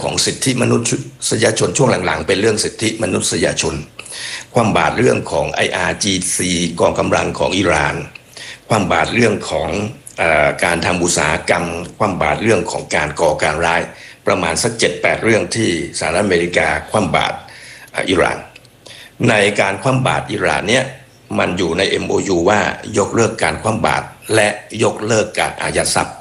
ของสิทธิมนุษยชนช่วงหลังๆเป็นเรื่องสิทธิมนุษยชนความบาดเรื่องของ IRGC กองกำลังของอิหร่านความบาดเรื่องของการทำอุตสาหกรรมความบาดเรื่องของการก่อการร้ายประมาณสัก 7-8 เรื่องที่สหรัฐอเมริกาคว่ำบาตรอิหร่านในการคว่ำบาตรอิหร่านเนี่ยมันอยู่ใน MOU ว่ายกเลิกการคว่ำบาตรและยกเลิกการอายัดทรัพย์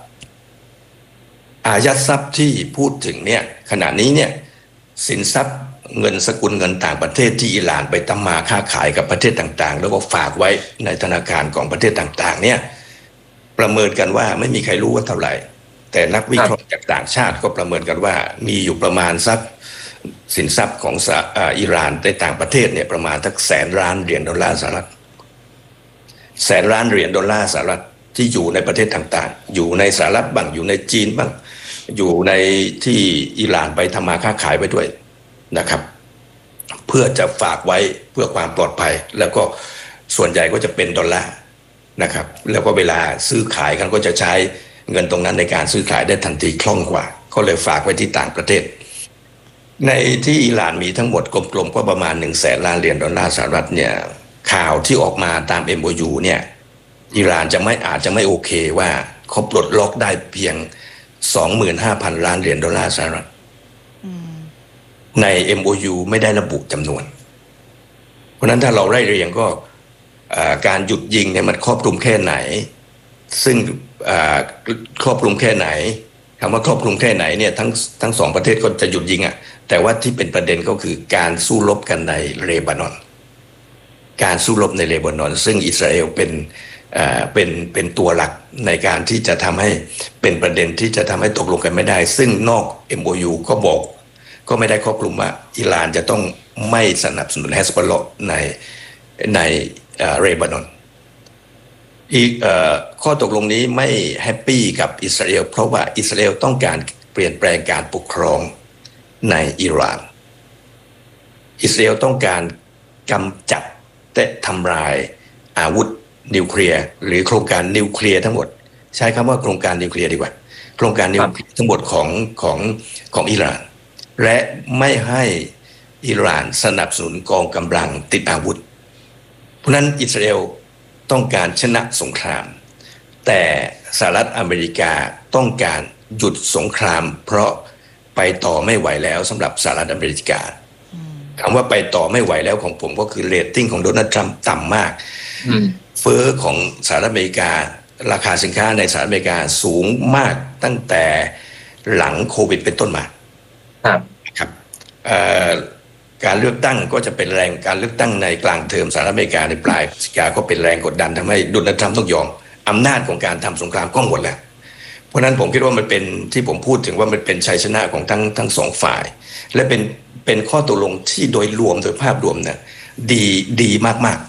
ที่พูดถึงเนี่ยขณะนี้เนี่ยสินทรัพย์เงินสกุลเงินต่างประเทศที่อิหร่านไปทำมาค้าขายกับประเทศต่างๆแล้วก็ฝากไว้ในธนาคารของประเทศต่างๆเนี่ยประเมินกันว่าไม่มีใครรู้ว่าเท่าไหร่แต่นักวิเคราะห์จากต่างชาติก็ประเมินกันว่ามีอยู่ประมาณสักสินทรัพย์ของอิหร่านในต่างประเทศเนี่ยประมาณสัก$100,000,000,000 $100,000,000,000 ที่อยู่ในประเทศต่างๆอยู่ในสหรัฐบ้างอยู่ในจีนบ้างอยู่ในที่อิหร่านไปทำมาค้าขายไปด้วยนะครับเพื่อจะฝากไว้เพื่อความปลอดภัยแล้วก็ส่วนใหญ่ก็จะเป็นดอลลาร์นะครับแล้วก็เวลาซื้อขายกันก็จะใช้เงินตรงนั้นในการซื้อขายได้ทันทีคล่องกว่าก็เลยฝากไว้ที่ต่างประเทศในที่อิหร่านมีทั้งหมดกลมๆก็ประมาณ$100,000,000,000เนี่ยข่าวที่ออกมาตาม MOU เนี่ยอิหร่านอาจจะไม่โอเคว่าเขาปลดล็อกได้เพียง$25,000,000,000 ใน MOU ไม่ได้ระบุจำนวนเพราะนั้นถ้าเราไล่เรียงก็การหยุดยิงเนี่ยมันครอบคลุมแค่ไหนซึ่งครอบคลุมแค่ไหนคำว่าครอบคลุมแค่ไหนเนี่ยทั้งสองประเทศก็จะหยุดยิงแต่ว่าที่เป็นประเด็นก็คือการสู้รบกันในเลบานอนการสู้รบในเลบานอนซึ่งอิสราเอลเป็นตัวหลักในการที่จะทำให้เป็นประเด็นที่จะทำให้ตกลงกันไม่ได้ซึ่งนอก MOU ก็ไม่ได้ครอบคลุมว่าอิหร่านจะต้องไม่สนับสนุนเฮสบอลเลาะห์ในเลบานอนอีกข้อตกลงนี้ไม่แฮปปี้กับอิสราเอลเพราะว่าอิสราเอลต้องการเปลี่ยนแปลงการปกครองในอิหร่านอิสราเอลต้องการกำจัดและทำลายอาวุธนิวเคลียร์หรือโครงการนิวเคลียร์ทั้งหมดใช้คำว่าโครงการนิวเคลียร์ดีกว่าโครงการนิวเคลียร์ทั้งหมดของอิหร่านและไม่ให้อิหร่านสนับสนุนกองกำลังติดอาวุธเพราะนั้นอิสราเอลต้องการชนะสงครามแต่สหรัฐอเมริกาต้องการหยุดสงครามเพราะไปต่อไม่ไหวแล้วสำหรับสหรัฐอเมริกาคำว่าไปต่อไม่ไหวแล้วของผมก็คือเรตติ้งของโดนัลด์ทรัมป์ต่ำมากเฟ้อของสหรัฐอเมริการาคาสินค้าในสหรัฐอเมริกาสูงมากตั้งแต่หลังโควิดเป็นต้นมาครับการเลือกตั้งก็จะเป็นแรงการเลือกตั้งในกลางเทอมสหรัฐอเมริกาในปลายพฤศจิกาก็เป็นแรงกดดันทำให้โดนัลด์ทรัมป์ต้องยอมอำนาจของการทำสงครามก็หมดแล้วเพราะนั้นผมคิดว่ามันเป็นที่ผมพูดถึงว่ามันเป็นชัยชนะของทั้งสองฝ่ายและเป็นข้อตกลงที่โดยรวมโดยภาพรวมเนี่ยดีมาก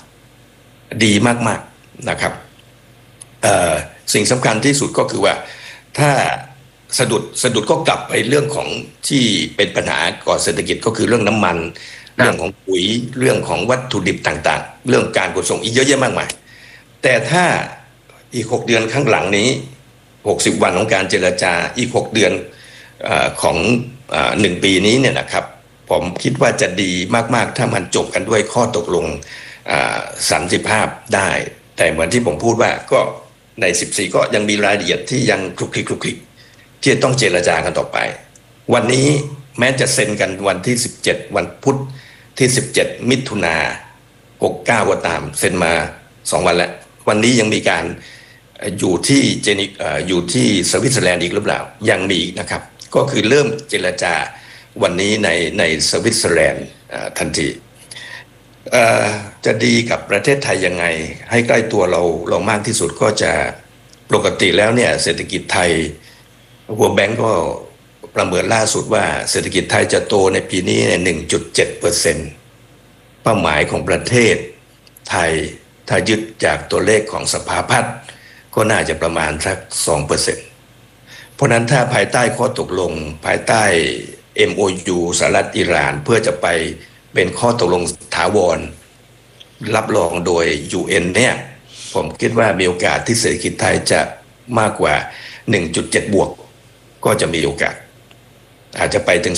นะครับสิ่งสำคัญที่สุดก็คือว่าถ้าสะดุดก็กลับไปเรื่องของที่เป็นปัญหาก่อเศรษฐกิจก็คือเรื่องน้ำมันเรื่องของปุ๋ยเรื่องของวัตถุดิบต่างๆเรื่องการขนส่งอีกเยอะแยะมากมายแต่ถ้าอีก6 เดือนข้างหลังนี้60 วันของการเจรจาอีก6 เดือนของ1 ปีนี้เนี่ยนะครับผมคิดว่าจะดีมากๆถ้ามันจบกันด้วยข้อตกลงสันติภาพได้แต่เหมือนที่ผมพูดว่าก็ใน14ก็ยังมีรายละเอียดที่ยังคลุกคลิกที่ต้องเจรจากันต่อไปวันนี้แม้จะเซ็นกันวันที่17วันพุธที่17มิถุนา69ก็ตามเซ็นมา2 วันแล้ววันนี้ยังมีการอยู่ที่สวิตเซอร์แลนด์อีกหรือเปล่ายังมีอีกนะครับก็คือเริ่มเจรจาวันนี้ในสวิตเซอร์แลนด์ทันทีจะดีกับประเทศไทยยังไงให้ใกล้ตัวเรามากที่สุดก็จะปกติแล้วเนี่ยเศรษฐกิจไทยWorld Bank ก็ประเมินล่าสุดว่าเศรษฐกิจไทยจะโตในปีนี้ 1.7% เป้าหมายของประเทศไทยถ้ายึดจากตัวเลขของสภาพัฒน์ก็น่าจะประมาณสัก 2% เพราะนั้นถ้าภายใต้ข้อตกลงภายใต้ MOU สหรัฐอิหร่านเพื่อจะไปเป็นข้อตกลงถาวรรับรองโดย UN เนี่ยผมคิดว่ามีโอกาสที่เศรษฐกิจไทยจะมากกว่า 1.7 บวกก็จะมีโอกาสอาจจะไปถึง